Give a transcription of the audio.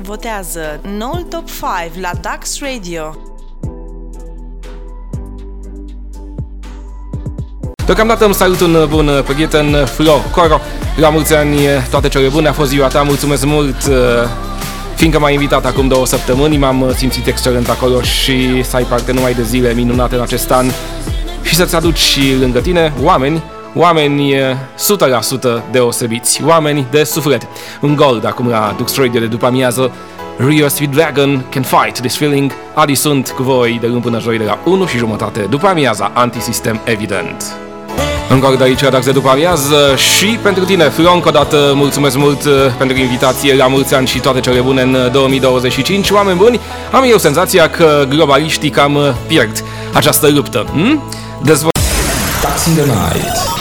votează noul top 5 la Dax Radio. Deocamdată îmi salut un bun prieten, Flo Coro. La mulți ani, toate cele bune, a fost ziua ta, mulțumesc mult. Fiindcă m-ai invitat acum 2 săptămâni, m-am simțit excelent acolo și să ai parte numai de zile minunate în acest an și să-ți aduci și lângă tine oameni 100% deosebiți, oameni de suflet. Un gold acum la Dux Radio de după amiază. Rio Speed Dragon Can Fight This Feeling. Adi sunt cu voi de luni până joi de la 1:30 după amiaza, Antisystem evident. Încă de aici, Dax de după amiază și pentru tine, Flo, încă o dată mulțumesc mult pentru invitație, la mulți ani și toate cele bune în 2025. Oameni buni, am eu senzația că globaliștii cam pierd această luptă. Dax in the Night.